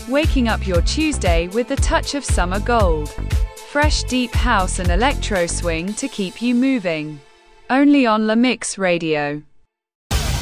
waking up your Tuesday with the touch of summer gold. Fresh deep house and electro swing to keep you moving. Only on La Mix Radio.